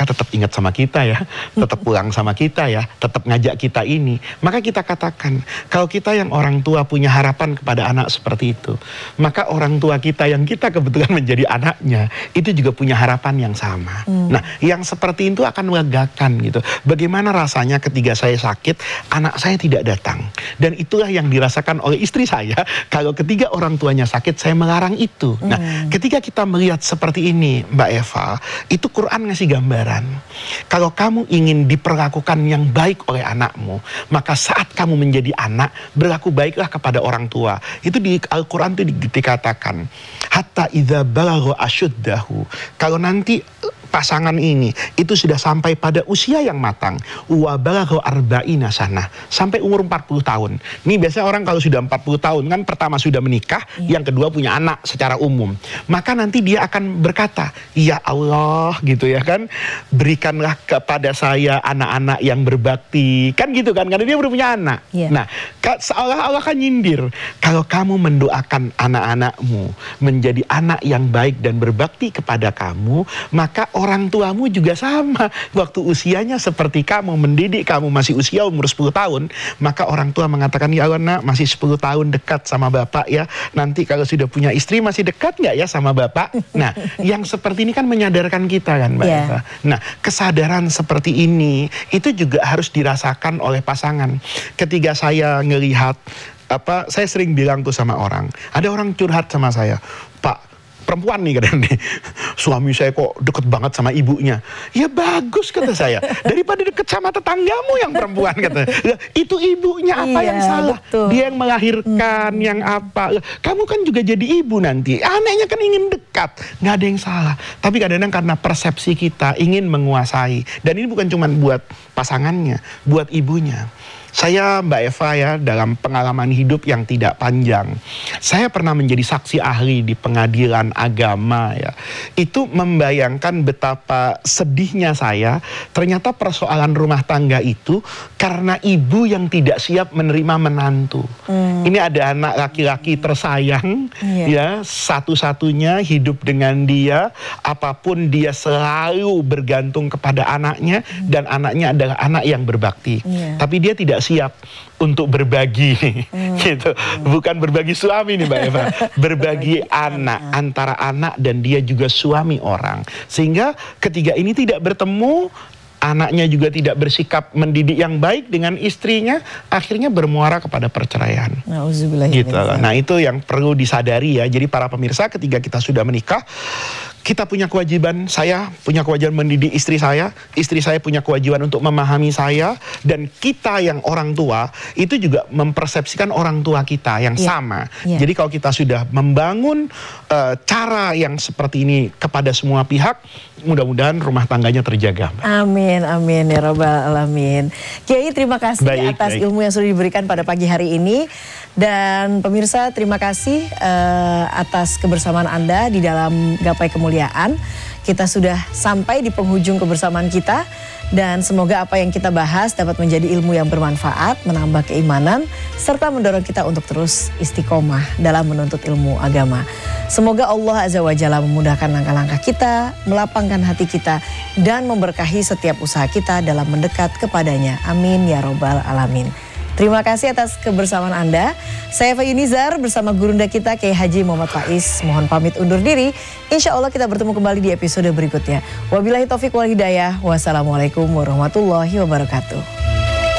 mereka tetap ingat sama kita ya, tetap pulang sama kita ya, tetap ngajak kita ini. Maka kita katakan, kalau kita yang orang tua punya harapan kepada anak seperti itu, maka orang tua kita yang kita kebetulan menjadi anaknya, itu juga punya harapan yang sama. Nah, yang seperti itu akan melegakan gitu. Bagaimana rasanya ketika saya sakit, anak saya tidak datang. Dan itulah yang dirasakan oleh istri saya, kalau ketika orang tuanya sakit, saya melarang itu. Nah, ketika kita melihat seperti ini, Mbak Eva, itu Quran ngasih gambaran. Kalau kamu ingin diperlakukan yang baik oleh anakmu, maka saat kamu menjadi anak, berlaku baiklah kepada orang tua. Itu di Al-Quran itu dikatakan, hatta idza balagha asyuddahu. Kalau nanti pasangan ini itu sudah sampai pada usia yang matang, wa balagha arba'ina sanah, sampai umur 40 tahun. Ini biasanya orang kalau sudah 40 tahun kan pertama sudah menikah, yang kedua punya anak secara umum. Maka nanti dia akan berkata, ya Allah gitu ya kan, berikanlah kepada saya anak-anak yang berbakti. Kan gitu kan, karena dia baru punya anak. Nah, seolah-olah kan nyindir, kalau kamu mendoakan anak-anakmu menjadi anak yang baik dan berbakti kepada kamu, maka orang tuamu juga sama. Waktu usianya seperti kamu, mendidik kamu masih usia umur 10 tahun, maka orang tua mengatakan, ya Allah nak, masih 10 tahun dekat sama bapak ya. Nanti kalau sudah punya istri masih dekat nggak ya sama bapak? Nah, yang seperti ini kan menyadarkan kita kan Mbak Eva. Nah, kesadaran seperti ini, itu juga harus dirasakan oleh pasangan. Ketika saya ngelihat, saya sering bilang tuh sama orang, ada orang curhat sama saya, Pak, perempuan nih kadang nih, suami saya kok deket banget sama ibunya. Ya bagus kata saya, daripada deket sama tetanggamu yang perempuan kata. Itu ibunya apa yang salah? Betul. Dia yang melahirkan, yang apa? Kamu kan juga jadi ibu nanti, anaknya kan ingin dekat, nggak ada yang salah. Tapi kadang-kadang karena persepsi kita ingin menguasai, dan ini bukan cuma buat pasangannya, buat ibunya. Saya Mbak Eva ya, dalam pengalaman hidup yang tidak panjang, saya pernah menjadi saksi ahli di pengadilan agama ya. Itu membayangkan betapa sedihnya saya, ternyata persoalan rumah tangga itu karena ibu yang tidak siap menerima menantu. Ini ada anak laki-laki tersayang ya, satu-satunya hidup dengan dia, apapun dia selalu bergantung kepada anaknya, dan anaknya adalah anak yang berbakti. Tapi dia tidak siap untuk berbagi gitu. Bukan berbagi suami nih Mbak Eva, berbagi anak, antara anak dan dia juga suami orang. Sehingga ketiga ini tidak bertemu, anaknya juga tidak bersikap mendidik yang baik dengan istrinya, akhirnya bermuara kepada perceraian. Gitu. Nah, itu yang perlu disadari ya. Jadi para pemirsa, ketika kita sudah menikah, kita punya kewajiban, saya punya kewajiban mendidik istri saya punya kewajiban untuk memahami saya, dan kita yang orang tua itu juga mempersepsikan orang tua kita yang sama. Jadi kalau kita sudah membangun cara yang seperti ini kepada semua pihak, mudah-mudahan rumah tangganya terjaga. Amin, amin ya rabbal alamin. Kiai, terima kasih atas ilmu yang sudah diberikan pada pagi hari ini. Dan pemirsa, terima kasih atas kebersamaan Anda di dalam Gapai Kemuliaan. Kita sudah sampai di penghujung kebersamaan kita, dan semoga apa yang kita bahas dapat menjadi ilmu yang bermanfaat, menambah keimanan, serta mendorong kita untuk terus istiqomah dalam menuntut ilmu agama. Semoga Allah Azza wa Jalla memudahkan langkah-langkah kita, melapangkan hati kita, dan memberkahi setiap usaha kita dalam mendekat kepadanya. Amin ya robbal alamin. Terima kasih atas kebersamaan Anda. Saya Eva Yunizar bersama gurunda kita Kiai Haji Muhammad Faiz. Mohon pamit undur diri. Insya Allah kita bertemu kembali di episode berikutnya. Wabillahi taufiq wal hidayah. Wassalamualaikum warahmatullahi wabarakatuh.